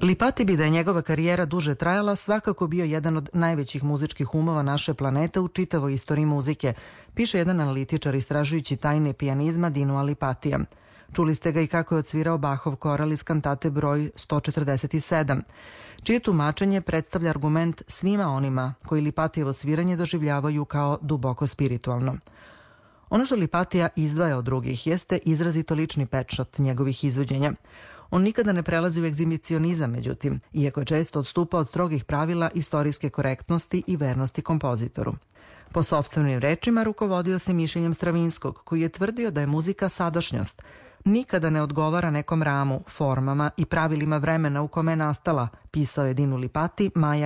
Lipati bi da je njegova karijera duže trajala svakako bio jedan od najvećih muzičkih umova naše planete u čitavoj istoriji muzike, piše jedan analitičar istražujući tajne pijanizma Dinu Lipatija. Čuli ste ga i kako je odsvirao Bachov koral iz kantate broj 147, čije tumačenje predstavlja argument svima onima koji Lipatijevo sviranje doživljavaju kao duboko spiritualno. Ono što Lipatija izdvaja od drugih jeste izrazito lični pečat njegovih izvođenja. On nikada ne prelazi u egzibicionizam, međutim, iako je često odstupao od strogih pravila istorijske korektnosti i vernosti kompozitoru. Po sopstvenim rečima rukovodio se mišljenjem Stravinskog, koji je tvrdio da je muzika sadašnjost, nikada ne odgovara nekom ramu, formama i pravilima vremena u kome je nastala, pisao je Dinu Lipati maja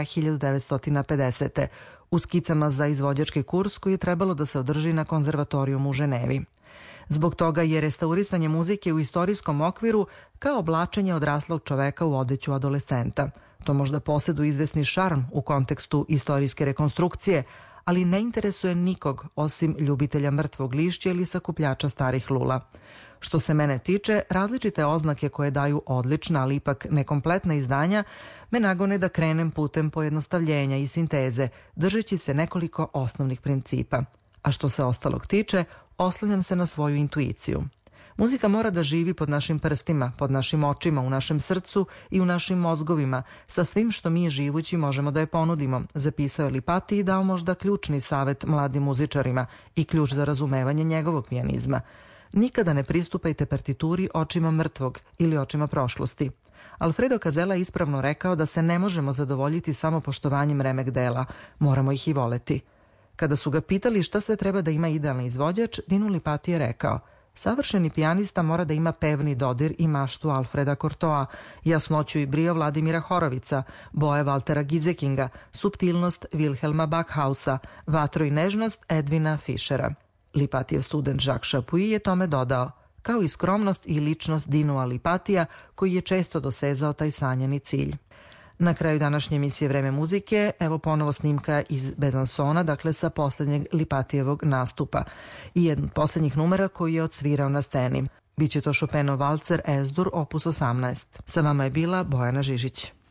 1950. u skicama za izvođački kurs koji je trebalo da se održi na konzervatorijumu u Ženevi. Zbog toga je restaurisanje muzike u istorijskom okviru kao oblačenje odraslog čoveka u odeću adolescenta. To možda posjeduje izvesni šarm u kontekstu istorijske rekonstrukcije, ali ne interesuje nikog osim ljubitelja mrtvog lišća ili sakupljača starih lula. Što se mene tiče, različite oznake koje daju odlična, ali ipak nekompletna izdanja, me nagone da krenem putem pojednostavljenja i sinteze, držeći se nekoliko osnovnih principa. A što se ostalog tiče, oslanjam se na svoju intuiciju. Muzika mora da živi pod našim prstima, pod našim očima, u našem srcu i u našim mozgovima, sa svim što mi živući možemo da je ponudimo, zapisao je Lipati i dao možda ključni savet mladim muzičarima i ključ za razumevanje njegovog pijanizma. Nikada ne pristupajte partituri očima mrtvog ili očima prošlosti. Alfredo Casella je ispravno rekao da se ne možemo zadovoljiti samo poštovanjem remek dela, moramo ih i voleti. Kada su ga pitali šta sve treba da ima idealni izvođač, Dinu Lipati je rekao: savršeni pijanista mora da ima pevni dodir i maštu Alfreda Cortoa, jasnoću i brio Vladimira Horovica, boje Valtera Gizekinga, suptilnost Wilhelma Bachausa, vatru i nežnost Edvina Fischera. Lipatijev student Jacques Chapuis je tome dodao, kao i skromnost i ličnost Dinu Lipatija, koji je često dosezao taj sanjani cilj. Na kraju današnje emisije Vreme muzike, evo ponovo snimka iz Bezansona, dakle sa poslednjeg Lipatijevog nastupa i jedan od poslednjih numera koji je odsvirao na sceni. Biće to Chopinov valcer Es-dur opus 18. Sa vama je bila Bojana Žižić.